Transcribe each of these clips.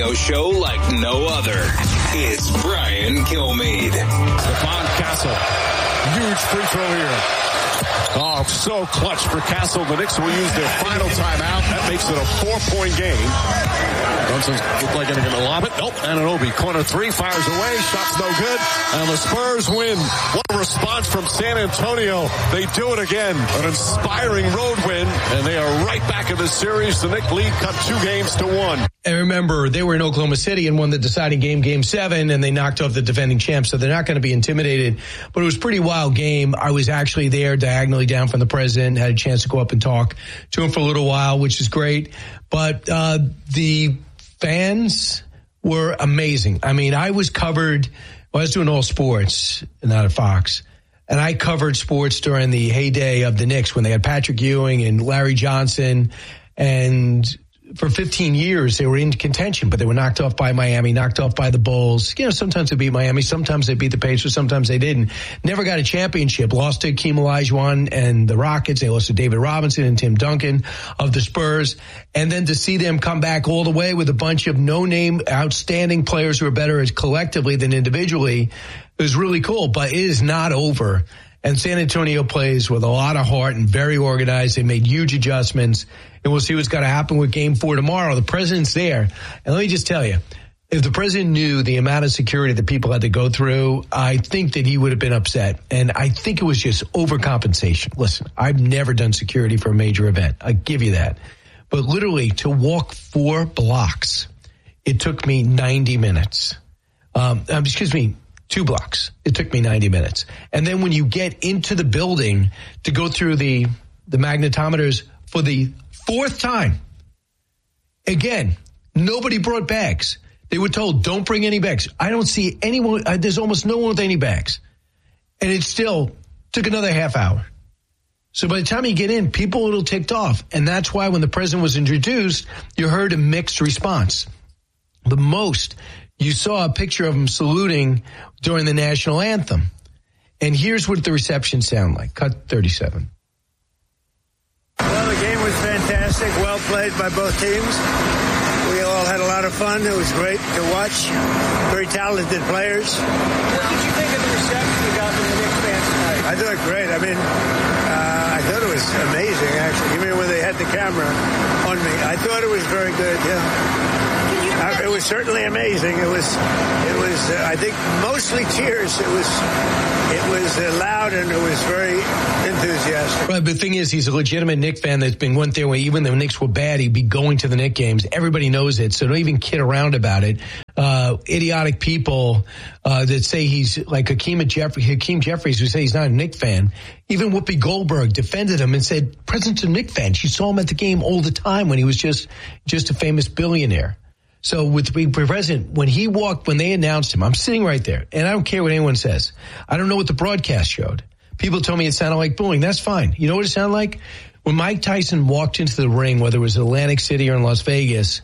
radio show like no other. It's Brian Kilmeade. Stephon Castle. Huge free throw here. Oh, so clutch for Castle. The Knicks will use their final timeout. That makes it a 4-point game. Brunson's looked like going to lob it. Nope. Anunoby, corner three, fires away. Shot's no good. And the Spurs win. What a response from San Antonio. They do it again. An inspiring road win. And they are right back in the series. The Knicks lead cut 2-1. And remember, they were in Oklahoma City and won the deciding game, Game 7, and they knocked off the defending champs, so they're not going to be intimidated. But it was a pretty wild game. I was actually there diagonally down from the president, had a chance to go up and talk to him for a little while, which is great. But the fans were amazing. I mean, I was doing all sports, not at Fox, and I covered sports during the heyday of the Knicks when they had Patrick Ewing and Larry Johnson, and for 15 years, they were in contention, but they were knocked off by Miami, knocked off by the Bulls. You know, sometimes they beat Miami, sometimes they beat the Pacers, sometimes they didn't. Never got a championship. Lost to Hakeem Olajuwon and the Rockets. They lost to David Robinson and Tim Duncan of the Spurs. And then to see them come back all the way with a bunch of no-name, outstanding players who are better collectively than individually was really cool. But it is not over. And San Antonio plays with a lot of heart and very organized. They made huge adjustments. And we'll see what's going to happen with Game 4 tomorrow. The president's there. And let me just tell you, if the president knew the amount of security that people had to go through, I think that he would have been upset. And I think it was just overcompensation. Listen, I've never done security for a major event. I give you that. But literally, to walk 4 blocks, it took me 90 minutes. 2 blocks. It took me 90 minutes. And then when you get into the building to go through the magnetometers for the 4th time, again, nobody brought bags. They were told, don't bring any bags. I don't see anyone. There's almost no one with any bags. And it still took another half hour. So by the time you get in, people a little ticked off. And that's why when the president was introduced, you heard a mixed response. The most, you saw a picture of him saluting during the national anthem. And here's what the reception sounded like. Cut 37. Well, the game was fantastic. Well played by both teams. We all had a lot of fun. It was great to watch. Very talented players. What did you think of the reception you got from the Knicks fans tonight? I thought great. I mean, I thought it was amazing, actually. Even when they had the camera on me, I thought it was very good, yeah. It was certainly amazing. It was. I think mostly cheers. It was loud and it was very enthusiastic. Right, but the thing is, he's a legitimate Knicks fan that's been went there where even though the Knicks were bad, he'd be going to the Knicks games. Everybody knows it, so don't even kid around about it. Idiotic people that say he's like Hakeem Jeffries, who say he's not a Knicks fan. Even Whoopi Goldberg defended him and said, President's a Knicks fan. She saw him at the game all the time when he was just a famous billionaire. So with the president, when they announced him, I'm sitting right there, and I don't care what anyone says. I don't know what the broadcast showed. People told me it sounded like booing. That's fine. You know what it sounded like? When Mike Tyson walked into the ring, whether it was Atlantic City or in Las Vegas,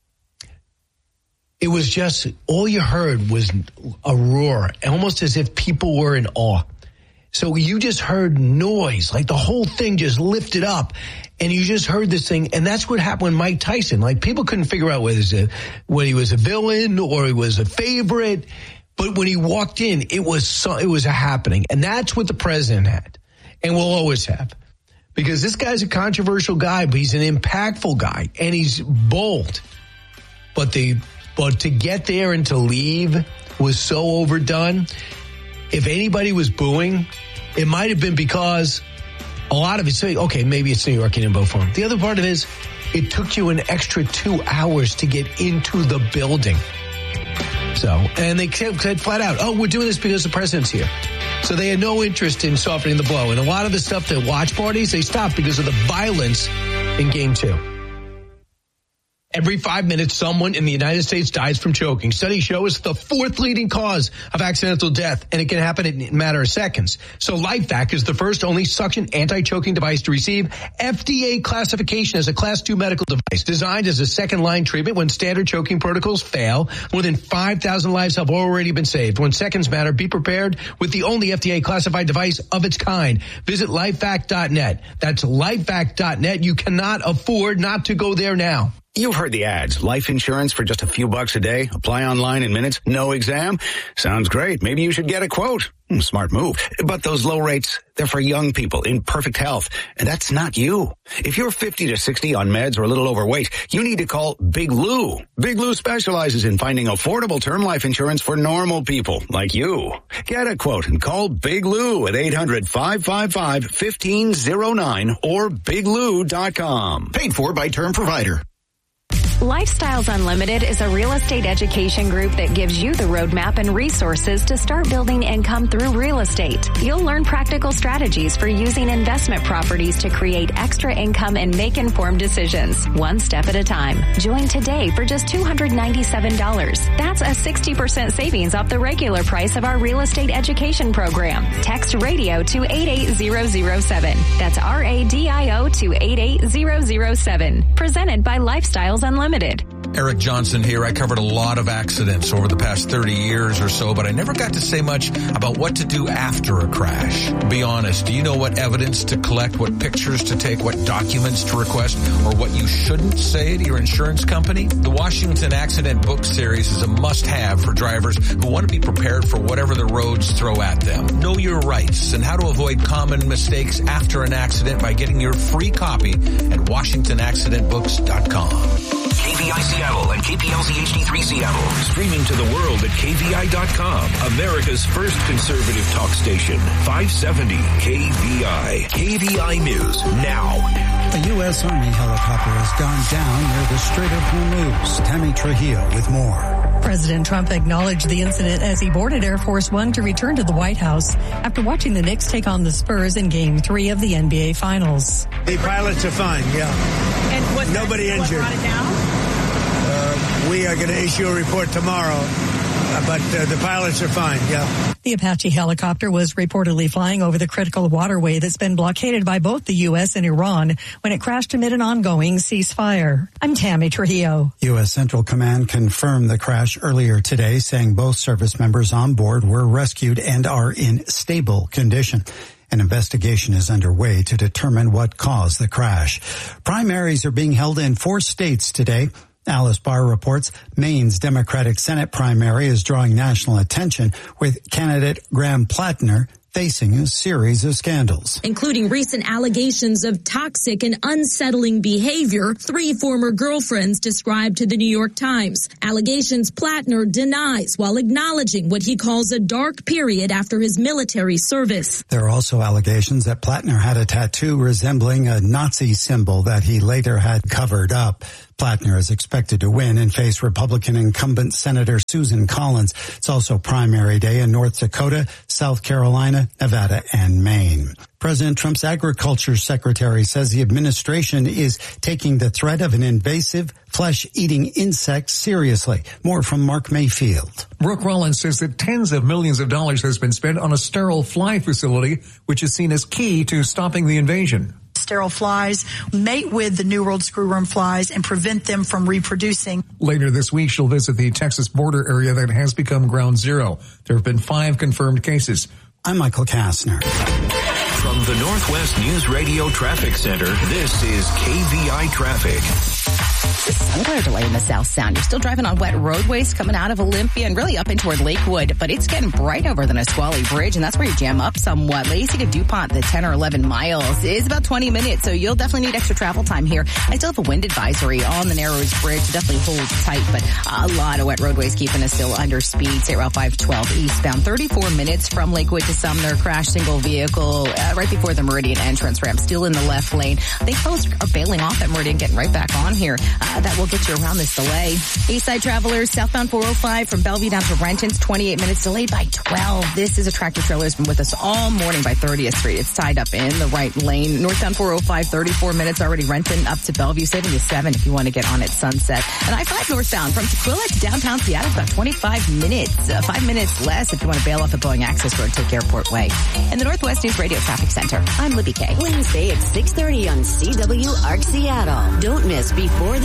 it was just, all you heard was a roar, almost as if people were in awe. So you just heard noise, like the whole thing just lifted up, and you just heard this thing, and that's what happened with Mike Tyson. Like, people couldn't figure out whether he was a villain or he was a favorite, but when he walked in, it was a happening, and that's what the president had, and will always have, because this guy's a controversial guy, but he's an impactful guy, and he's bold, but to get there and to leave was so overdone. If anybody was booing, it might have been because a lot of it say, okay, maybe it's New York and Imbo Forum. The other part of it is it took you an extra 2 hours to get into the building. So, and they said flat out, oh, we're doing this because the president's here. So they had no interest in softening the blow. And a lot of the stuff, the watch parties, they stopped because of the violence in Game 2. Every 5 minutes, someone in the United States dies from choking. Studies show it's the 4th leading cause of accidental death, and it can happen in a matter of seconds. So LifeVac is the first only suction anti-choking device to receive FDA classification as a Class 2 medical device. Designed as a second-line treatment when standard choking protocols fail, more than 5,000 lives have already been saved. When seconds matter, be prepared with the only FDA-classified device of its kind. Visit lifevac.net. That's lifevac.net. You cannot afford not to go there now. You've heard the ads. Life insurance for just a few bucks a day. Apply online in minutes. No exam. Sounds great. Maybe you should get a quote. Smart move. But those low rates, they're for young people in perfect health. And that's not you. If you're 50 to 60 on meds or a little overweight, you need to call Big Lou. Big Lou specializes in finding affordable term life insurance for normal people like you. Get a quote and call Big Lou at 800-555-1509 or biglou.com. Paid for by Term Provider. Lifestyles Unlimited is a real estate education group that gives you the roadmap and resources to start building income through real estate. You'll learn practical strategies for using investment properties to create extra income and make informed decisions, one step at a time. Join today for just $297. That's a 60% savings off the regular price of our real estate education program. Text radio to 88007. That's RADIO to 88007. Presented by Lifestyles Unlimited. Eric Johnson here. I covered a lot of accidents over the past 30 years or so, but I never got to say much about what to do after a crash. Be honest, do you know what evidence to collect, what pictures to take, what documents to request, or what you shouldn't say to your insurance company? The Washington Accident Book Series is a must-have for drivers who want to be prepared for whatever the roads throw at them. Know your rights and how to avoid common mistakes after an accident by getting your free copy at WashingtonAccidentBooks.com. KVI Seattle and KPLZ HD3 Seattle. Streaming to the world at KVI.com. America's first conservative talk station. 570 KVI. KVI News now. A U.S. Army helicopter has gone down near the Strait of Hormuz. Tammy Trujillo with more. President Trump acknowledged the incident as he boarded Air Force One to return to the White House after watching the Knicks take on the Spurs in Game 3 of the NBA Finals. The pilots are fine, yeah. And was nobody injured. Brought it down? We are going to issue a report tomorrow, but the pilots are fine, yeah. The Apache helicopter was reportedly flying over the critical waterway that's been blockaded by both the U.S. and Iran when it crashed amid an ongoing ceasefire. I'm Tammy Trujillo. U.S. Central Command confirmed the crash earlier today, saying both service members on board were rescued and are in stable condition. An investigation is underway to determine what caused the crash. Primaries are being held in 4 states today. Alice Barr reports Maine's Democratic Senate primary is drawing national attention, with candidate Graham Plattner facing a series of scandals, including recent allegations of toxic and unsettling behavior 3 former girlfriends described to the New York Times. Allegations Plattner denies while acknowledging what he calls a dark period after his military service. There are also allegations that Plattner had a tattoo resembling a Nazi symbol that he later had covered up. Plattner is expected to win and face Republican incumbent Senator Susan Collins. It's also primary day in North Dakota, South Carolina, Nevada, and Maine. President Trump's agriculture secretary says the administration is taking the threat of an invasive flesh-eating insect seriously. More from Mark Mayfield. Brooke Rollins says that tens of millions of dollars has been spent on a sterile fly facility, which is seen as key to stopping the invasion. Sterile flies mate with the New World screwworm flies and prevent them from reproducing. Later this week, she'll visit the Texas border area that has become ground zero. There have been 5 confirmed cases. I'm Michael Kastner. From the Northwest News Radio Traffic Center, this is KVI Traffic. Some kind of delay in the South Sound. You're still driving on wet roadways coming out of Olympia and really up in toward Lakewood, but it's getting bright over the Nisqually Bridge, and that's where you jam up somewhat. Lacey to DuPont, the 10 or 11 miles is about 20 minutes, so you'll definitely need extra travel time here. I still have a wind advisory on the Narrows Bridge. Definitely hold tight, but a lot of wet roadways keeping us still under speed. State Route 512 eastbound, 34 minutes from Lakewood to Sumner. Crash single vehicle right before the Meridian entrance ramp, still in the left lane. I think folks are bailing off at Meridian, getting right back on here. That will get you around this delay. Eastside travelers, southbound 405 from Bellevue down to Renton's, 28 minutes delayed by 12. This is a tractor trailer has been with us all morning by 30th Street. It's tied up in the right lane. Northbound 405, 34 minutes already. Renton up to Bellevue, saving you 7 if you want to get on at Sunset. And I-5 northbound from Tequila to downtown Seattle, about 25 minutes. 5 minutes less if you want to bail off the Boeing Access Road, take Airport Way. In the Northwest News Radio Traffic Center, I'm Libby Kay. Wednesday at 6:30 on CW Arc Seattle. Don't miss Before the Storm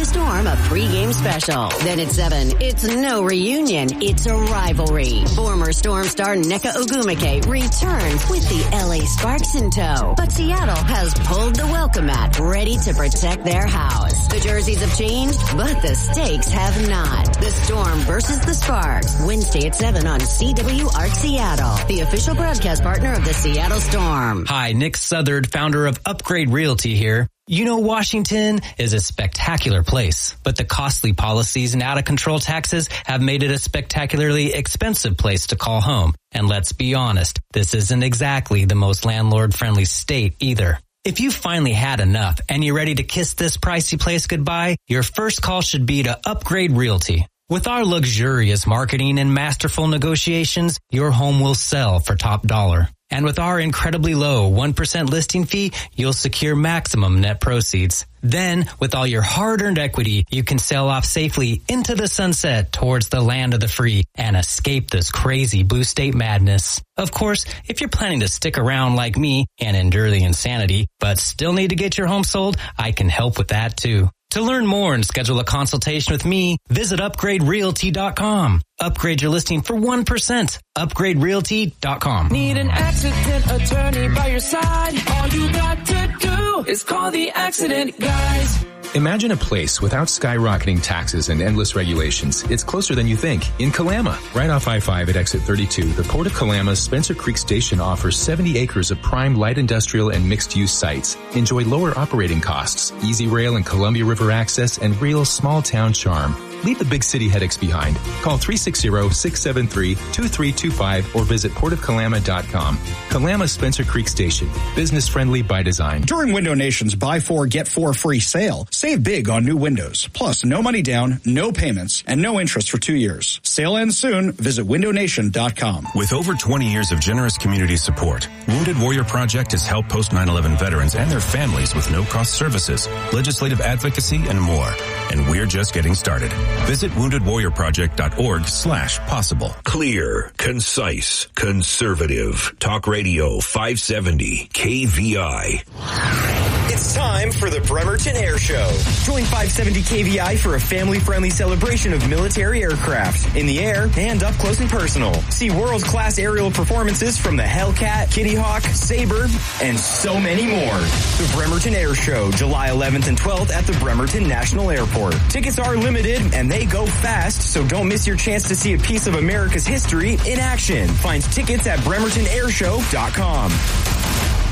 a pregame special. Then at 7, it's no reunion, it's a rivalry. Former Storm star Nneka Ogwumike returns with the LA Sparks in tow. But Seattle has pulled the welcome mat, ready to protect their house. The jerseys have changed, but the stakes have not. The Storm versus the Sparks, Wednesday at 7 on CWARC Seattle, the official broadcast partner of the Seattle Storm. Hi, Nick Southard, founder of Upgrade Realty here. You know, Washington is a spectacular place, but the costly policies and out-of-control taxes have made it a spectacularly expensive place to call home. And let's be honest, this isn't exactly the most landlord-friendly state either. If you finally had enough and you're ready to kiss this pricey place goodbye, your first call should be to Upgrade Realty. With our luxurious marketing and masterful negotiations, your home will sell for top dollar. And with our incredibly low 1% listing fee, you'll secure maximum net proceeds. Then, with all your hard-earned equity, you can sail off safely into the sunset towards the land of the free and escape this crazy blue state madness. Of course, if you're planning to stick around like me and endure the insanity, but still need to get your home sold, I can help with that too. To learn more and schedule a consultation with me, visit upgraderealty.com. Upgrade your listing for 1%. Upgraderealty.com. Need an accident attorney by your side? All you got to do is call the accident guys. Imagine a place without skyrocketing taxes and endless regulations. It's closer than you think. In Kalama, right off I-5 at exit 32, the Port of Kalama's Spencer Creek Station offers 70 acres of prime light industrial and mixed-use sites. Enjoy lower operating costs, easy rail and Columbia River access, and real small-town charm. Leave the big city headaches behind. Call 360-673-2325 or visit portofkalama.com. Kalama Spencer Creek Station. Business friendly by design. During Window Nation's Buy 4, Get 4 free sale, save big on new windows. Plus, no money down, no payments, and no interest for 2 years. Sale ends soon. Visit windownation.com. With over 20 years of generous community support, Wounded Warrior Project has helped post 9/11 veterans and their families with no-cost services, legislative advocacy, and more. And we're just getting started. Visit woundedwarriorproject.org/possible. Clear, concise, conservative. Talk Radio 570 KVI. It's time for the Bremerton Air Show. Join 570 KVI for a family-friendly celebration of military aircraft in the air and up close and personal. See world-class aerial performances from the Hellcat, Kitty Hawk, Sabre, and so many more. The Bremerton Air Show, July 11th and 12th at the Bremerton National Airport. Tickets are limited and they go fast, so don't miss your chance to see a piece of America's history in action. Find tickets at bremertonairshow.com.